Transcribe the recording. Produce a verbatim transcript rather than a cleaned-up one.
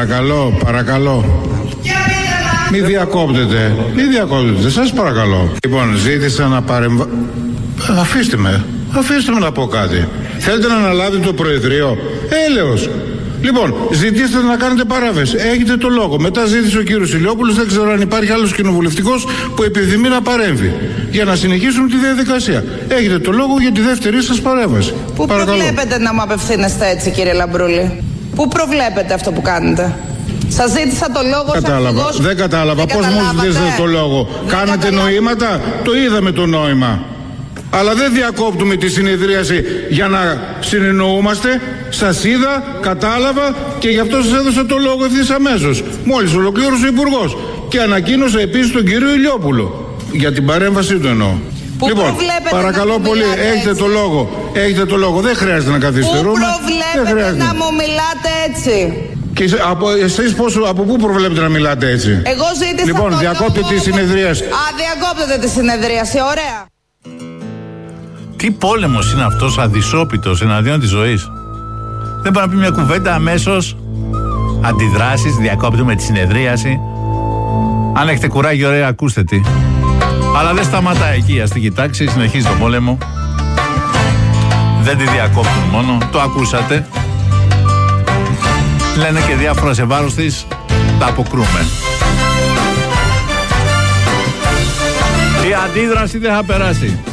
Παρακαλώ, παρακαλώ. Μη διακόπτετε, μη διακόπτετε, σας παρακαλώ. Λοιπόν, ζήτησα να παρεμβα... Αφήστε με, αφήστε με να πω κάτι. Θέλετε να αναλάβετε το Προεδρείο? Έλεος. Λοιπόν, ζητήστε να κάνετε παράβαση. Έχετε το λόγο. Μετά ζήτησε ο κύριος Ηλιόπουλος, δεν ξέρω αν υπάρχει άλλος κοινοβουλευτικός που επιθυμεί να παρέμβει. Για να συνεχίσουμε τη διαδικασία. Έχετε το λόγο για τη δεύτερη σας παρέμβαση. Πού Παρακαλώ. προβλέπετε να μου απευθύνεστε έτσι, κύριε Λαμπρούλη? Πού προβλέπετε αυτό που κάνετε? Σας ζήτησα το λόγο. Κατάλαβα. Σαν Δεν κατάλαβα. Πώς μου ζητήσατε το λόγο? Δεν Κάνατε καταλάβα... νοήματα? Το είδαμε το νόημα. Αλλά δεν διακόπτουμε τη συνεδρίαση για να συνεννοούμαστε. Σας είδα, κατάλαβα και γι' αυτό σας έδωσα το λόγο ευθύς αμέσως. Μόλις ολοκλήρωσε ο Υπουργός. Και ανακοίνωσα επίσης τον κύριο Ηλιόπουλο. Για την παρέμβασή του εννοώ. Πού λοιπόν, παρακαλώ πολύ, έχετε έτσι το λόγο. Έχετε το λόγο. Δεν χρειάζεται να καθυστερούμε. Πού προβλέπετε να μου μιλάτε έτσι? Και από, εσείς πώς, από πού προβλέπετε να μιλάτε έτσι? Εγώ ζήτησα λοιπόν, το διακόπτε λόγο... τη συνεδρίαση. Α, διακόπτετε τη συνεδρίαση. Ωραία. Τι πόλεμος είναι αυτός αδυσόπιτος εναντίον της ζωής? Δεν μπορεί να πει μια κουβέντα αμέσως? Αντιδράσεις, διακόπτουμε τη συνεδρίαση. Αν έχετε κουράγιο, ωραία, ακούστε τι. Αλλά δεν σταματάει εκεί η αστική τάξη, συνεχίζει τον πόλεμο. Δεν τη διακόπτουν μόνο, το ακούσατε. Λένε και διάφορα σε βάρος της, τα αποκρούμε. Η αντίδραση δεν θα περάσει.